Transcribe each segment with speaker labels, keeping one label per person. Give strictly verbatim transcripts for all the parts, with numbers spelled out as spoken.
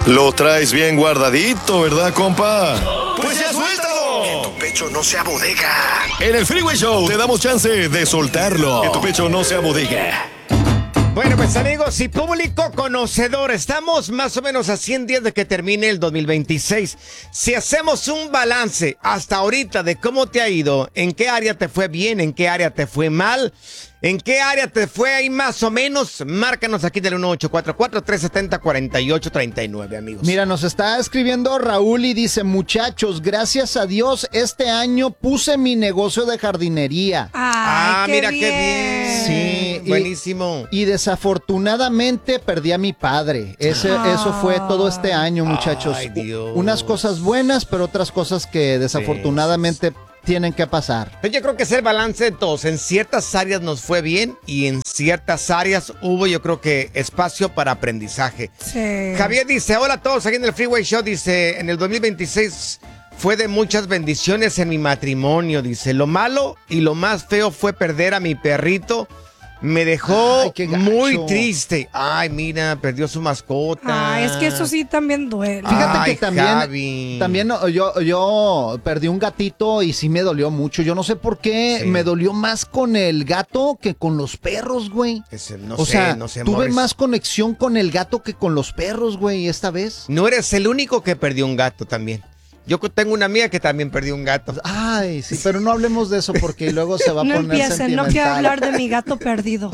Speaker 1: Lo traes bien guardadito, ¿verdad, compa?
Speaker 2: Pues ya suéltalo. Que tu pecho no sea bodega.
Speaker 1: En el Freeway Show te damos chance de soltarlo. Que tu pecho no sea bodega.
Speaker 3: Bueno, pues amigos y público conocedor, estamos más o menos a cien días de que termine el dos mil veintiséis. Si hacemos un balance hasta ahorita de cómo te ha ido, en qué área te fue bien, en qué área te fue mal, en qué área te fue ahí más o menos, márcanos aquí del uno ocho cuatro cuatro, tres siete cero, cuatro ocho tres nueve, amigos.
Speaker 4: Mira, nos está escribiendo Raúl y dice, muchachos, gracias a Dios, este año puse mi negocio de jardinería.
Speaker 5: Ay,
Speaker 3: ah,
Speaker 5: qué
Speaker 3: mira
Speaker 5: bien.
Speaker 3: qué bien.
Speaker 4: Sí,
Speaker 3: buenísimo.
Speaker 4: Y, y desafortunadamente perdí a mi padre. Ese,
Speaker 5: Ah.
Speaker 4: Eso fue todo este año, muchachos.
Speaker 3: Ay, Dios.
Speaker 4: Unas cosas buenas, pero otras cosas que desafortunadamente tienen que pasar.
Speaker 3: Yo creo que es el balance de todos. En ciertas áreas nos fue bien y en ciertas áreas hubo, yo creo que, espacio para aprendizaje.
Speaker 5: Sí.
Speaker 3: Javier dice, hola a todos aquí en el Freeway Show, dice, en el dos mil veintiséis fue de muchas bendiciones en mi matrimonio, dice, lo malo y lo más feo fue perder a mi perrito. Me dejó
Speaker 4: Ay, qué gacho.
Speaker 3: muy triste. Ay, mira, perdió su mascota.
Speaker 5: Ah, es que eso sí también duele.
Speaker 4: Fíjate
Speaker 3: Ay,
Speaker 4: que también,
Speaker 3: Javi.
Speaker 4: también no, yo, yo perdí un gatito y sí me dolió mucho. Yo no sé por qué
Speaker 3: Sí.
Speaker 4: me dolió más con el gato que con los perros, güey.
Speaker 3: Ese, no
Speaker 4: o
Speaker 3: sé,
Speaker 4: sea,
Speaker 3: no sé,
Speaker 4: tuve
Speaker 3: Morris.
Speaker 4: más conexión con el gato que con los perros, güey, esta vez.
Speaker 3: No eres el único que perdió un gato también. Yo tengo una amiga que también perdió un gato.
Speaker 4: Ay, sí, pero no hablemos de eso porque luego se va a
Speaker 5: No
Speaker 4: poner
Speaker 5: empiecen, no
Speaker 4: sentimental.
Speaker 5: quiero hablar de mi gato perdido.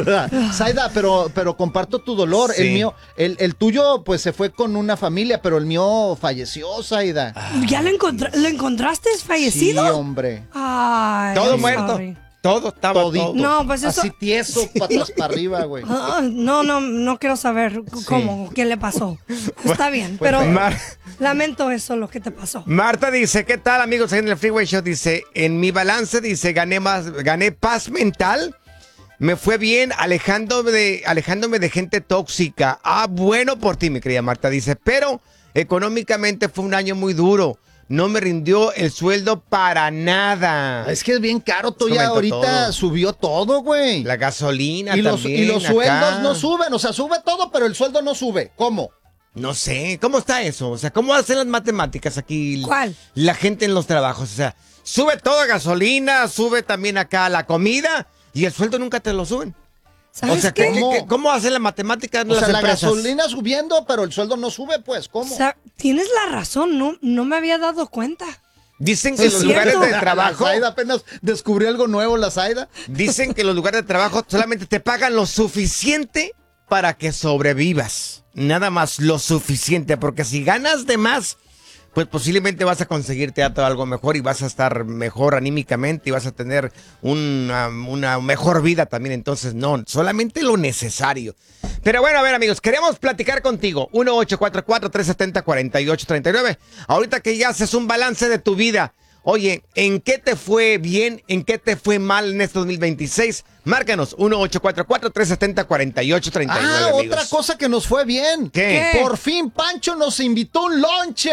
Speaker 4: Zaida, pero, pero comparto tu dolor.
Speaker 3: Sí.
Speaker 4: El mío, el, el tuyo, pues se fue con una familia, pero el mío falleció, Zaida.
Speaker 5: ¿Ya lo, encontra- lo encontraste fallecido?
Speaker 4: Sí, hombre.
Speaker 5: Ay,
Speaker 3: Todo
Speaker 5: I'm
Speaker 3: muerto.
Speaker 5: sorry.
Speaker 3: Todo estaba
Speaker 4: Todito.
Speaker 3: todo.
Speaker 5: No, pues eso-
Speaker 4: Así tieso, patas para arriba, güey.
Speaker 5: Ah, no, no, no quiero saber c- cómo, qué le pasó. Está bien,
Speaker 4: pues,
Speaker 5: pero
Speaker 3: Mar-
Speaker 5: lamento eso, lo que te pasó.
Speaker 3: Marta dice, ¿qué tal, amigos? En el Freeway Show dice, en mi balance dice, gané más, gané paz mental. Me fue bien alejándome de, alejándome de gente tóxica. Ah, bueno por ti, mi querida Marta. Dice, pero económicamente fue un año muy duro. No me rindió el sueldo para nada.
Speaker 4: Es que es bien caro, tú ya
Speaker 3: Aumentó
Speaker 4: ahorita
Speaker 3: todo.
Speaker 4: subió todo, güey.
Speaker 3: La gasolina
Speaker 4: Y los,
Speaker 3: también.
Speaker 4: y los
Speaker 3: acá.
Speaker 4: sueldos no suben, o sea, sube todo, pero el sueldo no sube. ¿Cómo?
Speaker 3: No sé, ¿cómo está eso? O sea, ¿cómo hacen las matemáticas aquí?
Speaker 5: ¿Cuál?
Speaker 3: La gente en los trabajos. O sea, sube todo gasolina, sube también acá la comida y el sueldo nunca te lo suben.
Speaker 5: ¿Sabes
Speaker 3: O sea,
Speaker 5: qué?
Speaker 3: ¿qué- qué-
Speaker 4: ¿Cómo?
Speaker 3: qué- ¿cómo hacen las matemáticas
Speaker 4: O
Speaker 3: las
Speaker 4: sea, la
Speaker 3: empresas?
Speaker 4: gasolina subiendo, pero el sueldo no sube, pues, ¿cómo?
Speaker 5: Sa- tienes la razón, no, no me había dado cuenta.
Speaker 3: Dicen que
Speaker 5: Es
Speaker 3: los lugares
Speaker 5: cierto.
Speaker 3: de trabajo,
Speaker 4: La Zaida apenas descubrió algo nuevo, la Zaida.
Speaker 3: dicen que los lugares de trabajo solamente te pagan lo suficiente para que sobrevivas. Nada más lo suficiente, porque si ganas de más, pues posiblemente vas a conseguirte algo mejor y vas a estar mejor anímicamente y vas a tener una, una mejor vida también. Entonces, no, solamente lo necesario. Pero bueno, a ver, amigos, queremos platicar contigo. uno ocho cuatro cuatro, tres siete cero, cuatro ocho tres nueve. Ahorita que ya haces un balance de tu vida, oye, ¿en qué te fue bien? ¿En qué te fue mal en este dos mil veintiséis? Márcanos, uno ocho cuatro cuatro, tres siete cero, cuatro ocho tres nueve,
Speaker 4: Ah,
Speaker 3: amigos.
Speaker 4: otra cosa que nos fue bien.
Speaker 3: ¿Qué?
Speaker 5: ¿Qué?
Speaker 4: Por fin Pancho nos invitó un lonche.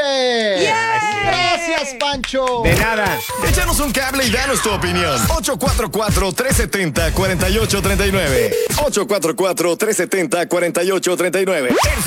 Speaker 4: Gracias, Pancho.
Speaker 3: De nada.
Speaker 1: Échanos un cable y danos tu opinión. ocho cuatro cuatro, tres siete cero, cuatro ocho tres nueve. ocho cuatro cuatro, tres siete cero, cuatro ocho tres nueve.